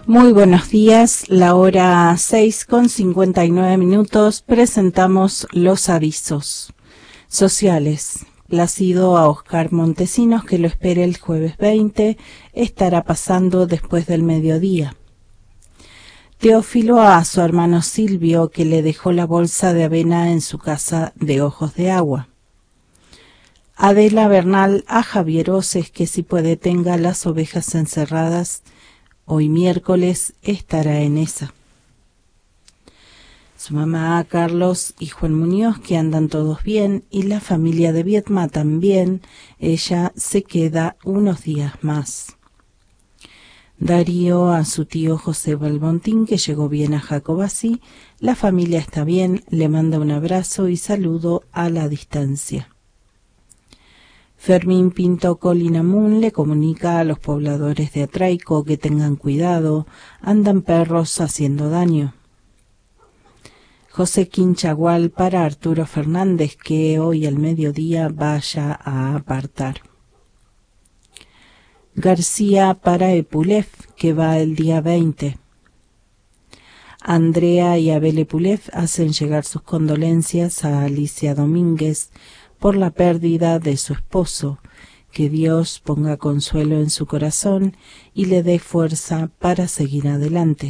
Muy buenos días, la hora 6:59. Presentamos los avisos sociales. Plácido a Oscar Montesinos, que lo espere el jueves 20, estará pasando después del mediodía. Teófilo a su hermano Silvio, que le dejó la bolsa de avena en su casa de Ojos de Agua. Adela Bernal a Javier Oces, que si puede tenga las ovejas encerradas. Hoy miércoles estará en esa. Su mamá Carlos y Juan Muñoz, que andan todos bien, y la familia de Viedma también. Ella se queda unos días más. Darío a su tío José Balbontín, que llegó bien a Jacobací. La familia está bien, le manda un abrazo y saludo a la distancia. Fermín Pinto Colinamun le comunica a los pobladores de Atraico que tengan cuidado, andan perros haciendo daño. José Quinchagual para Arturo Fernández, que hoy al mediodía vaya a apartar. García para Epulef, que va el día 20. Andrea y Abel Epulef hacen llegar sus condolencias a Alicia Domínguez por la pérdida de su esposo. Que Dios ponga consuelo en su corazón y le dé fuerza para seguir adelante.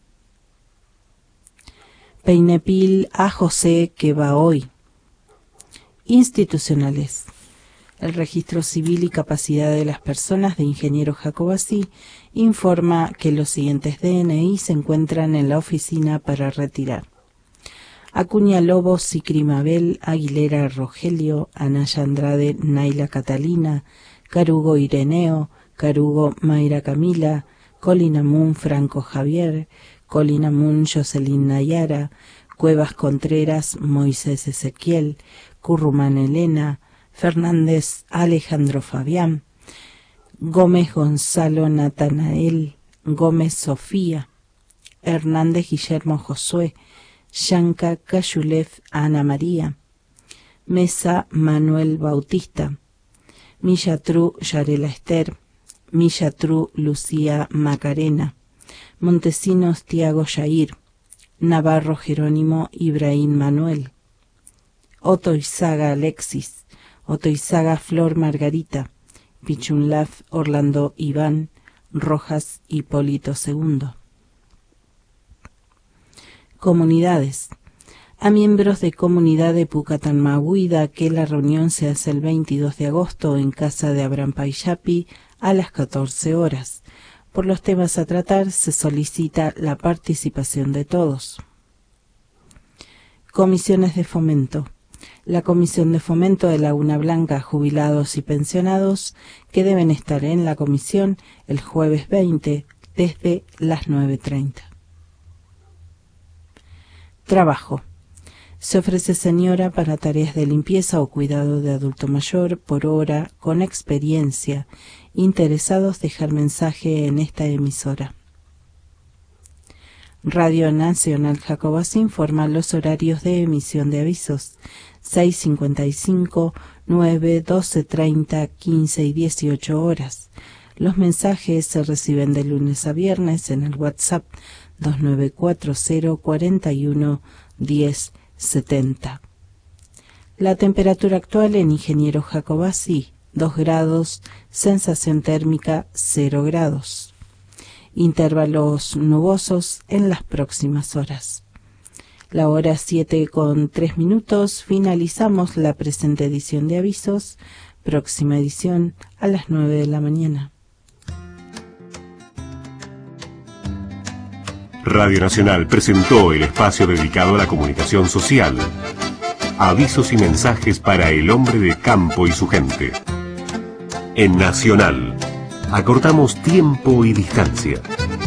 Peinepil a José, que va hoy. Institucionales. El Registro Civil y Capacidad de las Personas de Ingeniero Jacobací informa que los siguientes DNI se encuentran en la oficina para retirar. Acuña Lobos, Sicri Mabel, Aguilera Rogelio, Anaya Andrade, Naila Catalina, Carugo Ireneo, Carugo Mayra Camila, Colinamun Franco Javier, Colinamun Jocelyn Nayara, Cuevas Contreras Moisés Ezequiel, Currumán Elena, Fernández Alejandro Fabián, Gómez Gonzalo Natanael, Gómez Sofía, Hernández Guillermo Josué, Yanka Cayulev Ana María, Mesa Manuel Bautista, Millatru Yarela Esther, Millatru Lucía Macarena, Montesinos Tiago Yair, Navarro Jerónimo Ibrahim Manuel, Otoizaga Alexis, Otoizaga Flor Margarita, Pichunlaf Orlando Iván, Rojas Hipólito II. Comunidades. A miembros de Comunidad de Pucatanmahuida, que la reunión se hace el 22 de agosto en casa de Abraham Paillapi a las 14 horas. Por los temas a tratar se solicita la participación de todos. Comisiones de fomento. La Comisión de Fomento de Laguna Blanca, jubilados y pensionados, que deben estar en la comisión el jueves 20 desde las 9:30. Trabajo. Se ofrece señora para tareas de limpieza o cuidado de adulto mayor por hora, con experiencia. Interesados dejar mensaje en esta emisora. Radio Nacional Jacobací informa los horarios de emisión de avisos: 6:55, 9, 12:30, 15 y 18 horas. Los mensajes se reciben de lunes a viernes en el WhatsApp 2940411070. La temperatura actual en Ingeniero Jacobací, 2 grados, sensación térmica 0 grados. Intervalos nubosos en las próximas horas. La hora 7:03. Finalizamos la presente edición de avisos. Próxima edición a las 9 de la mañana. Radio Nacional presentó el espacio dedicado a la comunicación social. Avisos y mensajes para el hombre de campo y su gente. En Nacional, acortamos tiempo y distancia.